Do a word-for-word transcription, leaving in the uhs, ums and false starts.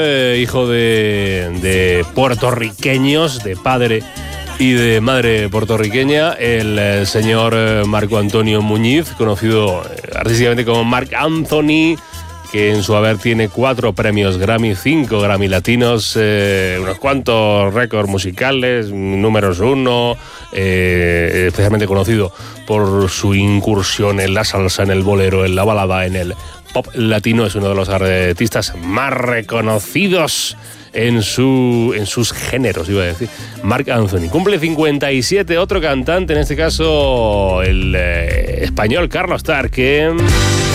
Eh, hijo de, de puertorriqueños, de padre y de madre puertorriqueña, el, el señor Marco Antonio Muñiz, conocido artísticamente como Marc Anthony, que en su haber tiene cuatro premios Grammy, cinco Grammy latinos, eh, unos cuantos récords musicales, números uno, eh, especialmente conocido por su incursión en la salsa, en el bolero, en la balada, en el pop latino. Es uno de los artistas más reconocidos en, su, en sus géneros, iba a decir. Marc Anthony cumple cincuenta y siete, otro cantante, en este caso el eh, español Carlos Tarque.